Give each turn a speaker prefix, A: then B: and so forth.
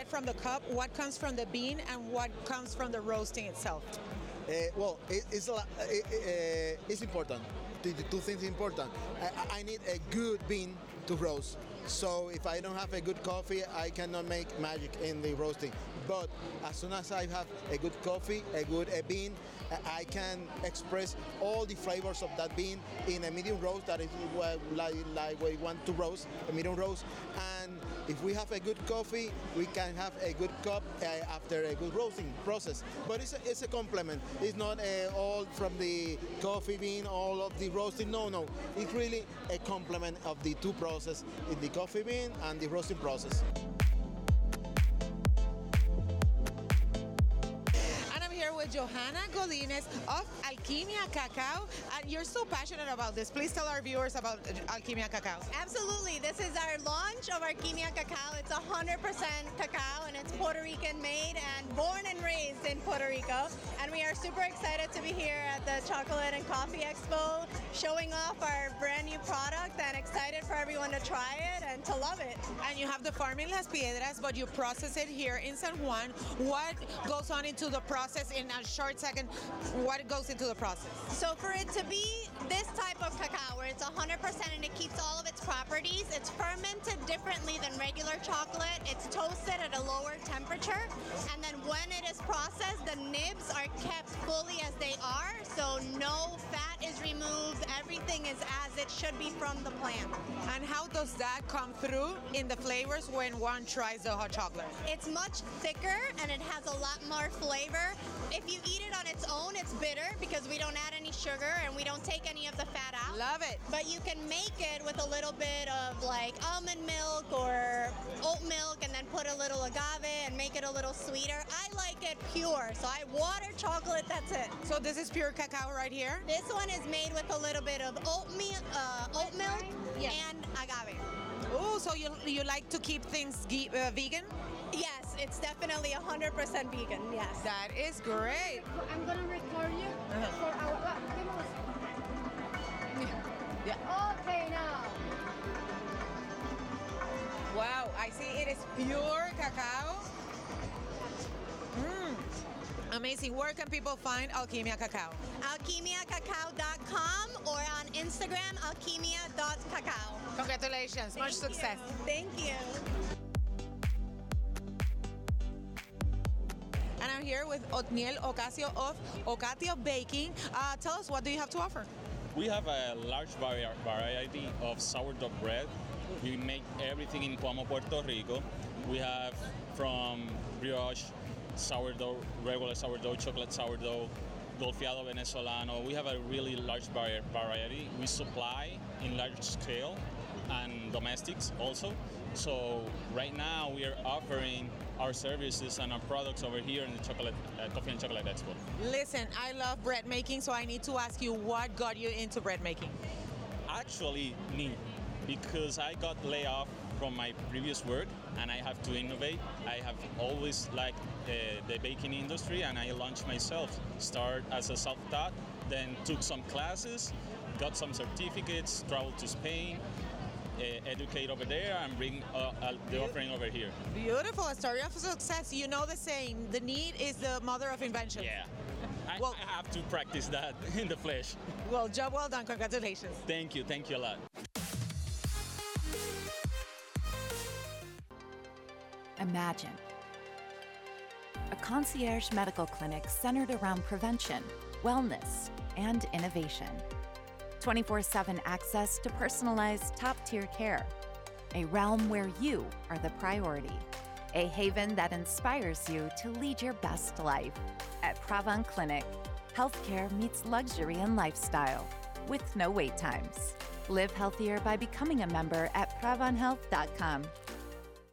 A: from the cup, what comes from the bean, and what comes from the roasting itself?
B: It's important. The two things important. I need a good bean to roast. So if I don't have a good coffee, I cannot make magic in the roasting. But as soon as I have a good coffee, a good bean, I can express all the flavors of that bean in a medium roast. That is like we want to roast, a medium roast. And if we have a good coffee, we can have a good cup after a good roasting process. But it's a complement. It's not all from the coffee bean, all of the roasting. No. It's really a complement of the two processes, in the coffee bean and the roasting process.
A: With Johanna Godinez of Alquimia Cacao. And you're so passionate about this. Please tell our viewers about Alquimia Cacao.
C: Absolutely. This is our launch of Alquimia Cacao. It's 100% cacao, and it's Puerto Rican made and born and raised in Puerto Rico. And we are super excited to be here at the Chocolate and Coffee Expo, showing off our brand new product, and excited for everyone to try it and to love it.
A: And you have the farm in Las Piedras, but you process it here in San Juan. What goes on into the process? In a short second, what goes into the process?
C: So for it to be this type of cacao, where it's 100% and it keeps all of its properties, it's fermented differently than regular chocolate. It's toasted at a lower temperature, and then when it is processed, the nibs are kept fully as they are, so no fat is removed. Everything is as it should be from the plant.
A: And how does that come through in the flavors when one tries the hot chocolate?
C: It's much thicker and it has a lot more flavor. If you eat it on its own, it's bitter because we don't add any sugar and we don't take any of the fat out.
A: Love it.
C: But you can make it with a little bit of like almond milk or oat milk, and then put a little agave and make it a little sweeter. I like it pure, so I water chocolate, that's it.
A: So this is pure cacao right here?
C: This one is made with a little bit of oat milk and agave.
A: Oh, so you like to keep things vegan?
C: Yes, it's definitely 100% vegan, yes.
A: That is great.
D: I'm gonna record you for our...
A: Yeah.
D: Okay, now.
A: Wow, I see it is pure cacao. Amazing. Where can people find Alquimia Cacao?
C: Alquimiacacao.com or on Instagram, alquimia.cacao.
A: Congratulations. Much success.
C: Thank you.
A: And I'm here with Otniel Ocasio of Ocatio Baking. Tell us, what do you have to offer?
E: We have a large variety of sourdough bread. We make everything in Cuamo, Puerto Rico. We have from brioche, sourdough, regular sourdough, chocolate sourdough, golfeado venezolano. We have a really large variety. We supply in large scale and domestics also. So right now we are offering our services and our products over here in the Coffee and Chocolate Expo.
A: Listen, I love bread making, so I need to ask you, what got you into bread making?
E: Actually, me, because I got laid off from my previous work and I have to innovate. I have always liked the baking industry, and I launched myself. Start as a self-taught, then took some classes, got some certificates, traveled to Spain, educate over there, and bring the offering over here.
A: Beautiful, a story of success. You know the saying, the need is the mother of invention.
E: Yeah, I have to practice that in the flesh.
A: Well, job well done, congratulations.
E: Thank you a lot.
F: Imagine a concierge medical clinic centered around prevention, wellness, and innovation. 24/7 access to personalized top-tier care. A realm where you are the priority. A haven that inspires you to lead your best life. At Pravon Clinic, healthcare meets luxury and lifestyle with no wait times. Live healthier by becoming a member at pravonhealth.com.